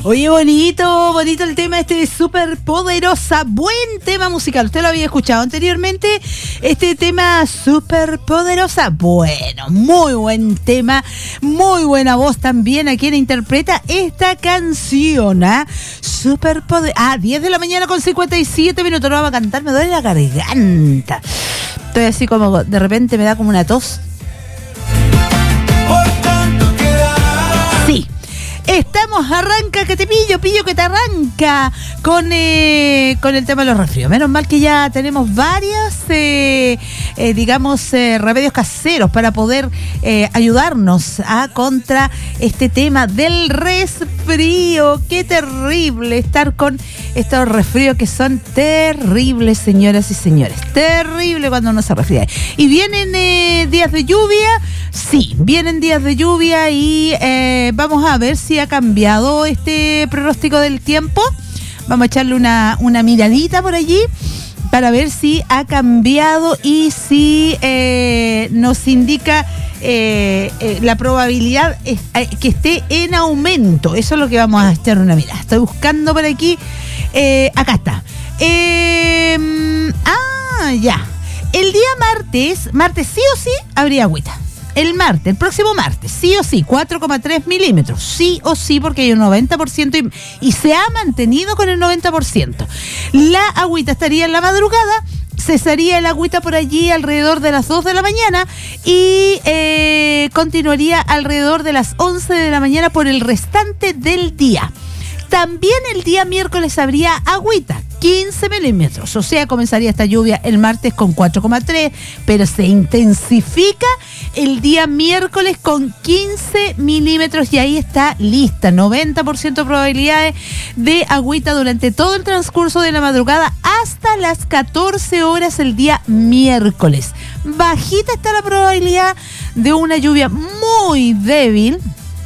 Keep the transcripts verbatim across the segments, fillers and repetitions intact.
Oye, bonito, bonito el tema este de Superpoderosa. Buen tema musical. ¿Usted lo había escuchado anteriormente? Este tema Superpoderosa. Bueno, muy buen tema. Muy buena voz también a quien interpreta esta canción. ¿Ah? Superpoderosa. Ah, diez de la mañana con cincuenta y siete minutos. No va a cantar, me duele la garganta. Estoy así como, de repente me da como una tos. Sí. Estamos, arranca que te pillo, pillo que te arranca con eh, con el tema de los resfríos. Menos mal que ya tenemos varios, eh, eh, digamos, eh, remedios caseros para poder eh, ayudarnos a contra este tema del resfrío. Qué terrible estar con estos resfríos que son terribles, señoras y señores. Terrible cuando uno se resfría. ¿Y vienen eh, días de lluvia? Sí, vienen días de lluvia y eh, vamos a ver si ha cambiado este pronóstico del tiempo. Vamos a echarle una, una miradita por allí para ver si ha cambiado y si eh, nos indica eh, eh, la probabilidad es, eh, que esté en aumento. Eso es lo que vamos a echar una mirada. Estoy buscando por aquí. Eh, acá está. Eh, ah, ya. El día martes, martes sí o sí, habría agüita. El martes, el próximo martes, sí o sí, cuatro coma tres milímetros, sí o sí, porque hay un noventa por ciento y, y se ha mantenido con el noventa por ciento. La agüita estaría en la madrugada, cesaría el agüita por allí alrededor de las dos de la mañana y eh, continuaría alrededor de las once de la mañana por el restante del día. También el día miércoles habría agüita, quince milímetros, o sea, comenzaría esta lluvia el martes con cuatro coma tres, pero se intensifica el día miércoles con quince milímetros y ahí está lista, noventa por ciento de probabilidades de agüita durante todo el transcurso de la madrugada hasta las catorce horas el día miércoles. Bajita está la probabilidad de una lluvia muy débil.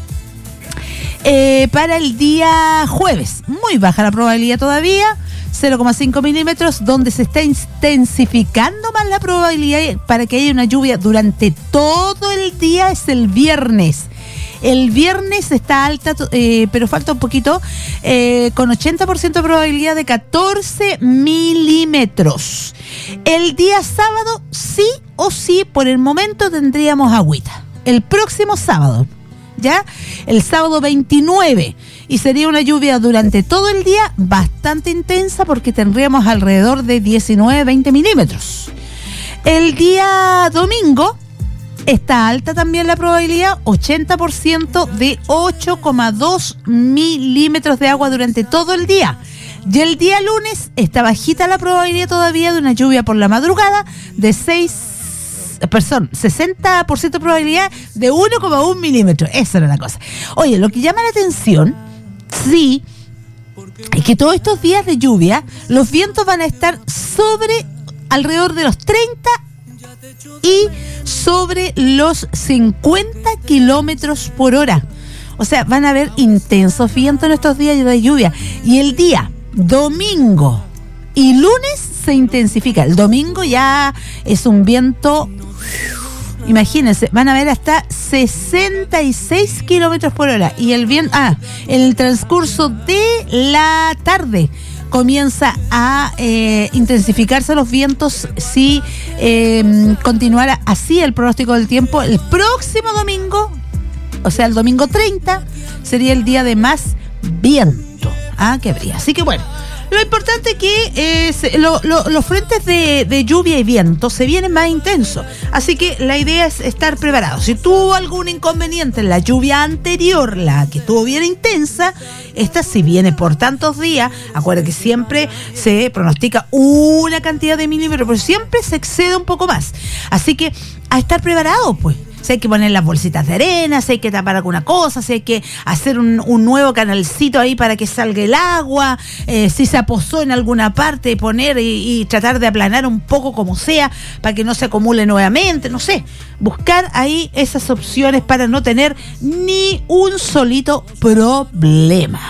Eh, para el día jueves, muy baja la probabilidad todavía, cero coma cinco milímetros, donde se está intensificando más la probabilidad para que haya una lluvia durante todo el día es el viernes. El viernes está alta, eh, pero falta un poquito, eh, con ochenta por ciento de probabilidad de catorce milímetros. El día sábado, sí o sí, por el momento tendríamos agüita. El próximo sábado. ¿Ya? El sábado veintinueve y sería una lluvia durante todo el día bastante intensa porque tendríamos alrededor de diecinueve a veinte milímetros. El día domingo está alta también la probabilidad, ochenta por ciento de ocho coma dos milímetros de agua durante todo el día. Y el día lunes está bajita la probabilidad todavía de una lluvia por la madrugada de seis Perdón, sesenta por ciento de probabilidad de uno coma uno milímetros. Esa era la cosa. Oye, lo que llama la atención, sí, es que todos estos días de lluvia, los vientos van a estar sobre, alrededor de los treinta y sobre los cincuenta kilómetros por hora. O sea, van a haber intensos vientos en estos días de lluvia. Y el día domingo y lunes se intensifica. El domingo ya es un viento, imagínense, van a ver hasta sesenta y seis kilómetros por hora. Y el viento, ah, en el transcurso de la tarde comienza a eh, intensificarse los vientos si eh, continuara así el pronóstico del tiempo. El próximo domingo, o sea, el domingo treinta, sería el día de más viento. Ah, que habría. Así que bueno, lo importante es que es, lo, lo, los frentes de, de lluvia y viento se vienen más intensos. Así que la idea es estar preparados. Si tuvo algún inconveniente en la lluvia anterior, la que estuvo bien intensa, esta si viene por tantos días, acuérdense que siempre se pronostica una cantidad de milímetros, pero siempre se excede un poco más. Así que a estar preparados, pues. Si hay que poner las bolsitas de arena, si hay que tapar alguna cosa, si hay que hacer un, un nuevo canalcito ahí para que salga el agua, eh, si se aposó en alguna parte, poner y, y tratar de aplanar un poco como sea para que no se acumule nuevamente, no sé, buscar ahí esas opciones para no tener ni un solito problema.